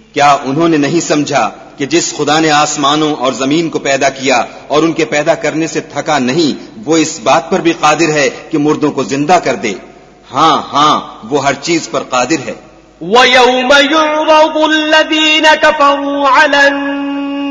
क्या उन्होंने नहीं समझा कि जिस खुदा ने आसमानों और जमीन को पैदा किया और उनके पैदा करने से थका नहीं, वो इस बात पर भी कादिर है कि मुर्दों को जिंदा कर दे। हाँ, वो हर चीज पर कादिर है। وَيَوْمَ يُعْرَضُ الَّذِينَ كَفَرُوا عَلَى